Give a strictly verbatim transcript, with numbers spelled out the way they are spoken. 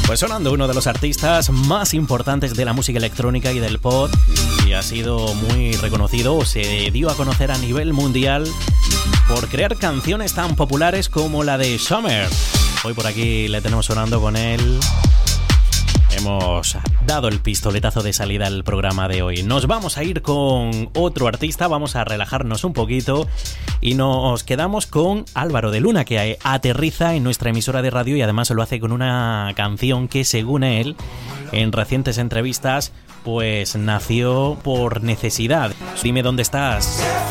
Pues sonando uno de los artistas más importantes de la música electrónica y del pop, y ha sido muy reconocido, se dio a conocer a nivel mundial por crear canciones tan populares como la de Summer. Hoy por aquí le tenemos sonando con él. Hemos dado el pistoletazo de salida al programa de hoy. Nos vamos a ir con otro artista, vamos a relajarnos un poquito y nos quedamos con Álvaro de Luna, que aterriza en nuestra emisora de radio y además lo hace con una canción que, según él, en recientes entrevistas, pues nació por necesidad. Dime dónde estás.